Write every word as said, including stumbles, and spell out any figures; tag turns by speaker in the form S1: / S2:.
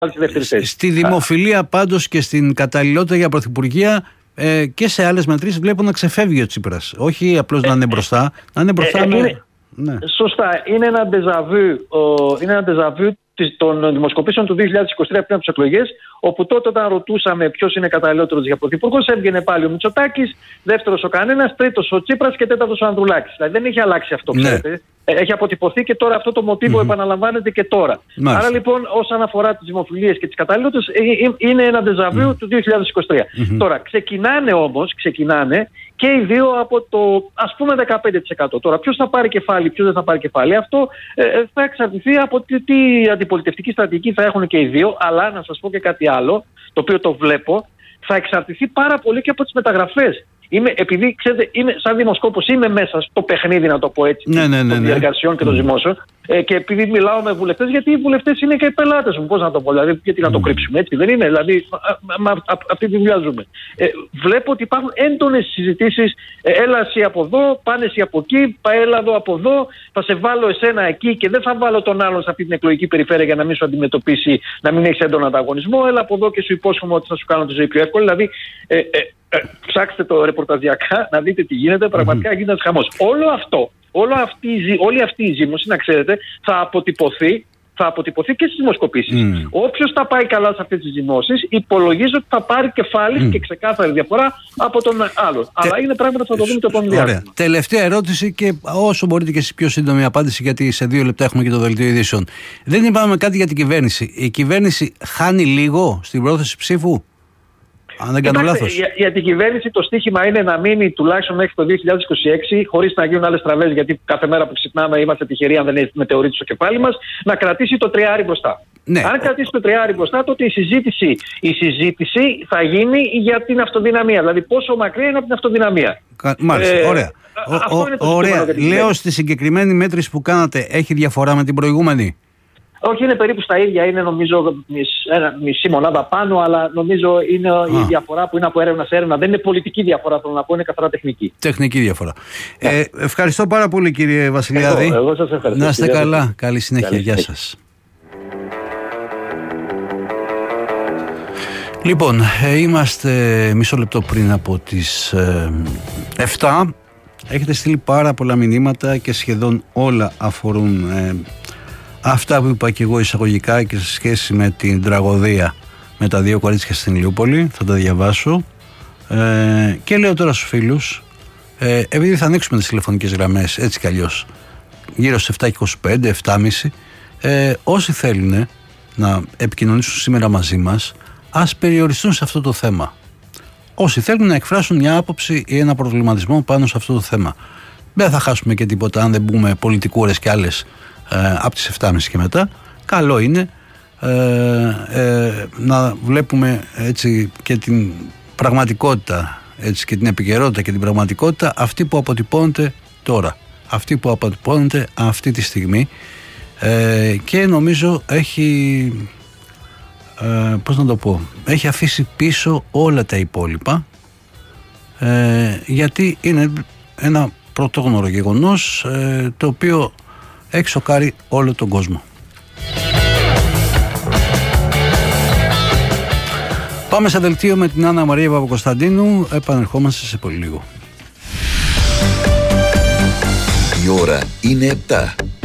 S1: στη δεύτερη θέση.
S2: Στη δημοφιλία πάντως και στην καταλληλότητα για πρωθυπουργία ε, και σε άλλες μετρήσεις βλέπω να ξεφεύγει ο Τσίπρας. Όχι απλώς ε, να είναι μπροστά, να είναι μπροστά ε, με... Είναι,
S1: ναι. Σωστά. Είναι ένα ντεζαβού, είναι ένα ντεζαβού των δημοσκοπήσεων του δύο χιλιάδες είκοσι τρία πριν από τις εκλογές, όπου τότε όταν ρωτούσαμε ποιος είναι καταλληλότερος για πρωθυπουργός, έβγαινε πάλι ο Μητσοτάκης, δεύτερος ο κανένας, τρίτος ο Τσίπρας και τέταρτος ο Ανδρουλάκης. Δηλαδή δεν έχει αλλάξει αυτό, ξέρετε. Ναι. Έχει αποτυπωθεί και τώρα αυτό το μοτίβο mm-hmm. επαναλαμβάνεται και τώρα. Μάλιστα. Άρα λοιπόν, όσον αφορά τις δημοφιλίες και τις καταλληλότητες, είναι ένα ντεζαβού mm-hmm. του δύο χιλιάδες είκοσι τρία. Mm-hmm. Τώρα, ξεκινάνε όμως, ξεκινάνε και οι δύο από το ας πούμε δεκαπέντε τοις εκατό. Τώρα, ποιος θα πάρει κεφάλι, ποιος δεν θα πάρει κεφάλι, αυτό ε, θα εξαρτηθεί από τι, τι αντιπολιτευτική στρατηγική θα έχουν και οι δύο. Αλλά να σας πω και κάτι άλλο, το οποίο το βλέπω, θα εξαρτηθεί πάρα πολύ και από τις μεταγραφές. Είμαι, επειδή ξέρετε, είμαι, σαν δημοσκόπος είμαι μέσα στο παιχνίδι, να το πω έτσι,
S2: ναι, ναι, ναι,
S1: των διεργασιών και των δημόσιων. Ε, και επειδή μιλάω με βουλευτές, γιατί οι βουλευτές είναι και οι πελάτες μου. Πώς να το πω, δηλαδή, γιατί να το κρύψουμε, έτσι δεν είναι. Δηλαδή, αυτή τη δουλειά ζούμε. Ε, βλέπω ότι υπάρχουν έντονες συζητήσεις. Ε, έλα εσύ από εδώ, πάνε εσύ από εκεί, έλα εδώ από εδώ, θα σε βάλω εσένα εκεί και δεν θα βάλω τον άλλον σε αυτή την εκλογική περιφέρεια για να μην σου αντιμετωπίσει, να μην έχει έντονο ανταγωνισμό. Έλα από εδώ και σου υπόσχομαι ότι θα σου κάνω τη ζωή πιο εύκολη. Δηλαδή, ε, ε, ε, ψάξτε το ρεπορταζιακά να δείτε τι γίνεται. Πραγματικά mm-hmm. γίνεται χαμός. Όλο αυτό. Όλη αυτή, όλη αυτή η ζήμωση, να ξέρετε, θα αποτυπωθεί, θα αποτυπωθεί και στις δημοσκοπήσεις. Mm. Όποιος θα πάει καλά σε αυτές τις ζημώσεις, υπολογίζω ότι θα πάρει κεφάλι mm. και ξεκάθαρη διαφορά από τον άλλον. Τε... Αλλά είναι πράγματα που θα το δούμε το επόμενο διάστημα.
S2: Τελευταία ερώτηση και όσο μπορείτε και εσείς πιο σύντομη απάντηση, γιατί σε δύο λεπτά έχουμε και το δελτίο ειδήσεων. Δεν είπαμε κάτι για την κυβέρνηση. Η κυβέρνηση χάνει λίγο στην πρόθεση ψήφου? Αν δεν κάνω λάθος.
S1: Για, για την κυβέρνηση το στίχημα είναι να μείνει τουλάχιστον μέχρι το δύο χιλιάδες είκοσι έξι, χωρίς να γίνουν άλλες τραβές, γιατί κάθε μέρα που ξυπνάμε είμαστε τυχεροί, αν δεν έχει μετεωρίτη στο κεφάλι μας, να κρατήσει το τριάρι μπροστά. Ναι. Αν κρατήσει το τριάρι μπροστά, τότε η συζήτηση, η συζήτηση θα γίνει για την αυτοδυναμία. Δηλαδή, πόσο μακριά είναι από την αυτοδυναμία.
S2: Κα... Μάλιστα, ε, ωραία. Ο, ο, ο, ωραία. Λέω, στη συγκεκριμένη μέτρηση που κάνατε, έχει διαφορά με την προηγούμενη?
S1: Όχι, είναι περίπου στα ίδια, είναι νομίζω μισή μονάδα πάνω, αλλά νομίζω είναι Α. η διαφορά που είναι από έρευνα σε έρευνα. Δεν είναι πολιτική διαφορά, θέλω να πω, είναι καθαρά τεχνική.
S2: Τεχνική διαφορά. Ε, ευχαριστώ πάρα πολύ, κύριε Βασιλιάδη.
S1: Εγώ, εγώ σας ευχαριστώ.
S2: Να είστε καλά. Καλή συνέχεια. Καλή Γεια σας. Λοιπόν, ε, είμαστε μισό λεπτό πριν από τις ε, εφτά. Έχετε στείλει πάρα πολλά μηνύματα και σχεδόν όλα αφορούν ε, αυτά που είπα και εγώ εισαγωγικά και σε σχέση με την τραγωδία με τα δύο κορίτσια στην Ηλιούπολη. Θα τα διαβάσω ε, και λέω τώρα στους φίλους, ε, επειδή θα ανοίξουμε τις τηλεφωνικές γραμμές έτσι κι αλλιώς γύρω στις εφτά και είκοσι πέντε, εφτά και μισή, ε, όσοι θέλουν να επικοινωνήσουν σήμερα μαζί μας, ας περιοριστούν σε αυτό το θέμα. Όσοι θέλουν να εκφράσουν μια άποψη ή ένα προβληματισμό πάνω σε αυτό το θέμα. Δεν θα χάσουμε και τίποτα αν δεν μπούμε πολιτικούρες κι άλλες ε, από τις εφτά και μισή και μετά. Καλό είναι ε, ε, να βλέπουμε έτσι και την πραγματικότητα, έτσι, και την επικαιρότητα και την πραγματικότητα αυτή που αποτυπώνεται τώρα, αυτή που αποτυπώνεται αυτή τη στιγμή, ε, και νομίζω έχει... Ε, πώς να το πω, έχει αφήσει πίσω όλα τα υπόλοιπα, ε, γιατί είναι ένα πρωτόγνωρο γεγονός ε, το οποίο έχει σοκάρει όλο τον κόσμο. Πάμε σε δελτίο με την Άννα Μαρία Παπακοσταντίνου. Επανερχόμαστε σε πολύ λίγο.
S3: Η ώρα είναι επτά.